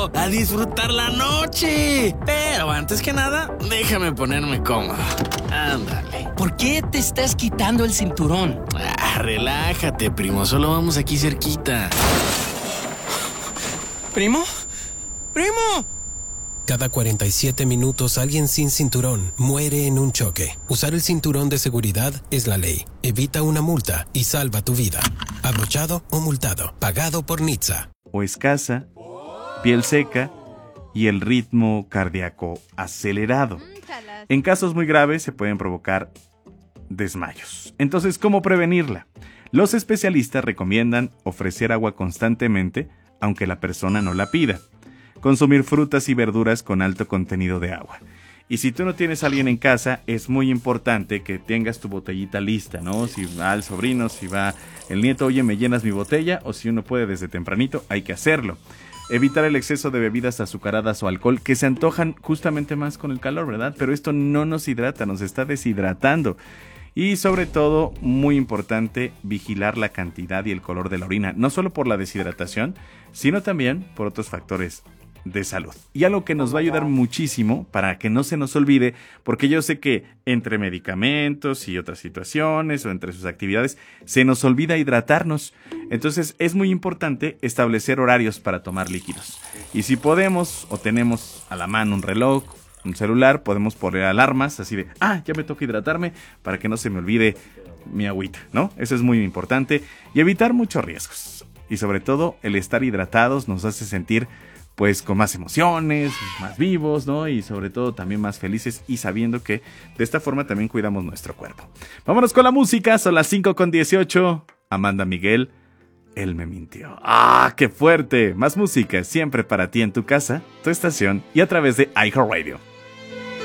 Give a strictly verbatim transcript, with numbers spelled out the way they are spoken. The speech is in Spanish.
amigo, a disfrutar la noche. Pero antes que nada, déjame ponerme cómodo. Ándale. ¿Por qué te estás quitando el cinturón? Ah, relájate, primo, solo vamos aquí cerquita. ¿Primo? ¡Primo! Cada cuarenta y siete minutos alguien sin cinturón muere en un choque. Usar el cinturón de seguridad es la ley. Evita una multa y salva tu vida. Abrochado o multado. Pagado por N H T S A. O escasa, piel seca y el ritmo cardíaco acelerado. En casos muy graves se pueden provocar desmayos. Entonces, ¿cómo prevenirla? Los especialistas recomiendan ofrecer agua constantemente, aunque la persona no la pida. Consumir frutas y verduras con alto contenido de agua. Y si tú no tienes a alguien en casa, es muy importante que tengas tu botellita lista, ¿no? Si va el sobrino, si va el nieto, oye, ¿me llenas mi botella? O si uno puede desde tempranito, hay que hacerlo. Evitar el exceso de bebidas azucaradas o alcohol que se antojan justamente más con el calor, ¿verdad? Pero esto no nos hidrata, nos está deshidratando. Y sobre todo, muy importante, vigilar la cantidad y el color de la orina, no solo por la deshidratación, sino también por otros factores de salud. Y algo que nos va a ayudar muchísimo para que no se nos olvide, porque yo sé que entre medicamentos y otras situaciones o entre sus actividades se nos olvida hidratarnos. Entonces es muy importante establecer horarios para tomar líquidos. Y si podemos o tenemos a la mano un reloj, un celular, podemos poner alarmas así de, ah, ya me toca hidratarme para que no se me olvide mi agüita, ¿no? Eso es muy importante y evitar muchos riesgos. Y sobre todo, el estar hidratados nos hace sentir pues con más emociones, más vivos, ¿no? Y sobre todo también más felices y sabiendo que de esta forma también cuidamos nuestro cuerpo. Vámonos con la música, son las cinco con dieciocho. Amanda Miguel, él me mintió. ¡Ah, qué fuerte! Más música siempre para ti en tu casa, tu estación y a través de iHeartRadio.